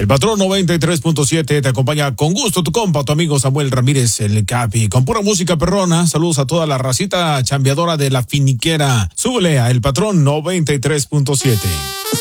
El Patrón 93.7 te acompaña con gusto tu compa, tu amigo Samuel Ramírez, el Capi, con pura música perrona. Saludos a toda la racita chambeadora de la finiquera. Súbele a El Patrón 93.7.